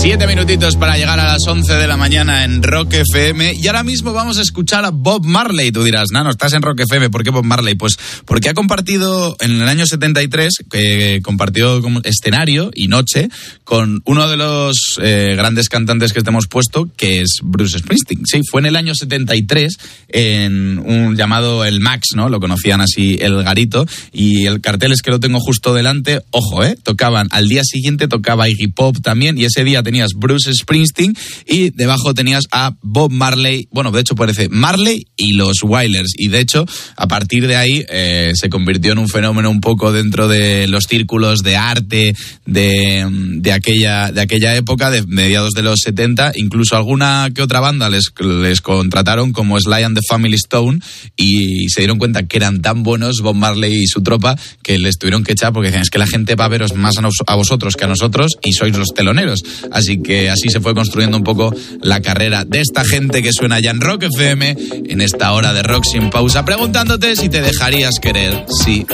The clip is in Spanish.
7 minutitos para llegar a las 11 de la mañana en Rock FM. Y ahora mismo vamos a escuchar a Bob Marley. Tú dirás, Nano, estás en Rock FM, ¿por qué Bob Marley? Pues porque ha compartido en el año 73, compartió escenario y noche con uno de los grandes cantantes que te hemos puesto, que es Bruce Springsteen. Sí, fue en el año 73 en un llamado el Max, ¿no? Lo conocían así, el Garito. Y el cartel es que lo tengo justo delante. Ojo, tocaban, al día siguiente tocaba Iggy Pop también, y ese día tenías Bruce Springsteen y debajo tenías a Bob Marley. Bueno, de hecho parece Marley y los Wailers, y de hecho a partir de ahí se convirtió en un fenómeno un poco dentro de los círculos de arte de aquella época, de mediados de los 70. Incluso alguna que otra banda les contrataron, como Sly and the Family Stone, y se dieron cuenta que eran tan buenos Bob Marley y su tropa que les tuvieron que echar, porque decían, es que la gente va a veros más a vosotros que a nosotros y sois los teloneros. Así que así se fue construyendo un poco la carrera de esta gente que suena ya en Rock FM en esta hora de rock sin pausa, preguntándote si te dejarías querer, sí